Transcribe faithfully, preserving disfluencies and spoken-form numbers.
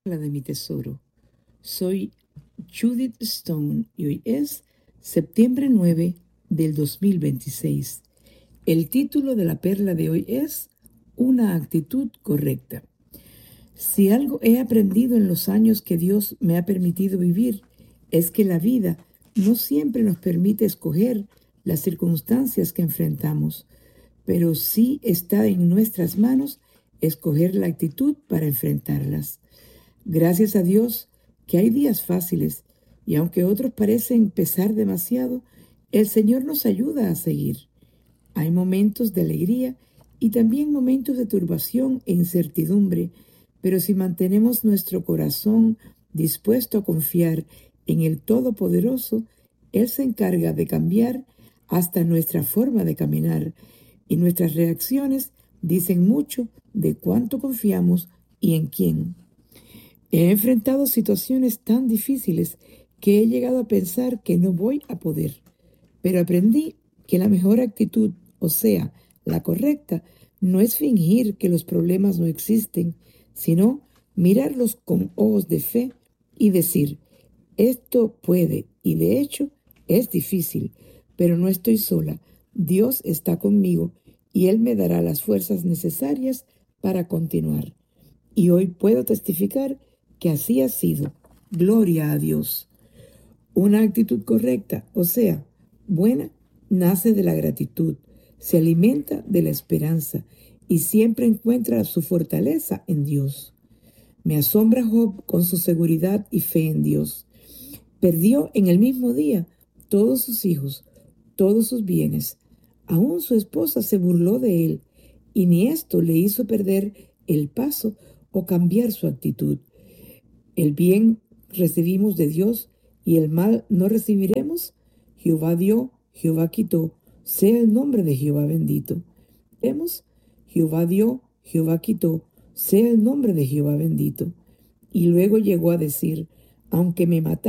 La de mi tesoro. Soy Judith Stone y hoy es septiembre nueve del dos mil veintiséis. El título de la perla de hoy es Una actitud correcta. Si algo he aprendido en los años que Dios me ha permitido vivir, es que la vida no siempre nos permite escoger las circunstancias que enfrentamos, pero sí está en nuestras manos escoger la actitud para enfrentarlas. Gracias a Dios que hay días fáciles y aunque otros parecen pesar demasiado, el Señor nos ayuda a seguir. Hay momentos de alegría y también momentos de turbación e incertidumbre, pero si mantenemos nuestro corazón dispuesto a confiar en el Todopoderoso, Él se encarga de cambiar hasta nuestra forma de caminar y nuestras reacciones dicen mucho de cuánto confiamos y en quién. He enfrentado situaciones tan difíciles que he llegado a pensar que no voy a poder, pero aprendí que la mejor actitud, o sea, la correcta, no es fingir que los problemas no existen, sino mirarlos con ojos de fe y decir, esto puede y de hecho es difícil, pero no estoy sola. Dios está conmigo y Él me dará las fuerzas necesarias para continuar. Y hoy puedo testificar que así ha sido. Gloria a Dios. Una actitud correcta, o sea, buena, nace de la gratitud, se alimenta de la esperanza y siempre encuentra su fortaleza en Dios. Me asombra Job con su seguridad y fe en Dios. Perdió en el mismo día todos sus hijos, todos sus bienes. Aún su esposa se burló de él y ni esto le hizo perder el paso o cambiar su actitud. El bien recibimos de Dios y el mal no recibiremos. Jehová dio, Jehová quitó, sea el nombre de Jehová bendito. Vemos, Jehová dio, Jehová quitó, sea el nombre de Jehová bendito. Y luego llegó a decir, aunque me mataran,